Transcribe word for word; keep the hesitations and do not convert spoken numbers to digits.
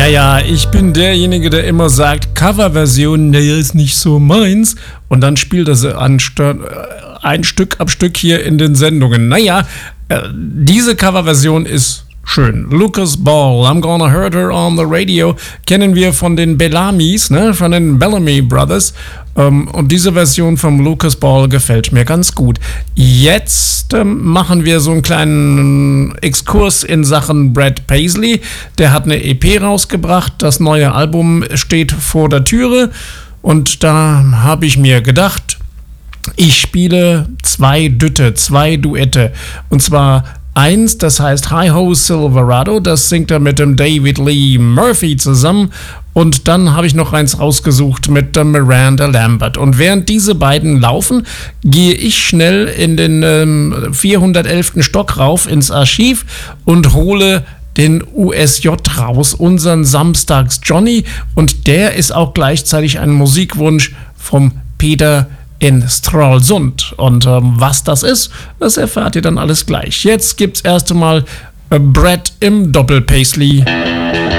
Ja, ja, ich bin derjenige, der immer sagt, Coverversion, naja, ist nicht so meins. Und dann spielt er sie an, ein Stück ab Stück hier in den Sendungen. Naja, äh, diese Coverversion ist schön. Lucas Ball, I'm Gonna Hurt Her on the Radio, kennen wir von den Bellamis, ne, von den Bellamy Brothers. Ähm, und diese Version vom Lucas Ball gefällt mir ganz gut. Jetzt ähm, machen wir so einen kleinen Exkurs in Sachen Brad Paisley. Der hat eine E P rausgebracht, das neue Album steht vor der Türe. Und da habe ich mir gedacht, ich spiele zwei Dütte, zwei Duette. Und zwar eins, das heißt Hi-Ho Silverado, das singt er mit dem David Lee Murphy zusammen. Und dann habe ich noch eins rausgesucht mit der Miranda Lambert. Und während diese beiden laufen, gehe ich schnell in den ähm, vierhundertelften Stock rauf ins Archiv und hole den U S J raus, unseren Samstags Johnny. Und der ist auch gleichzeitig ein Musikwunsch vom Peter in Stralsund. Und ähm, was das ist, das erfahrt ihr dann alles gleich. Jetzt gibt's erst einmal äh, Brad im Doppel-Paisley.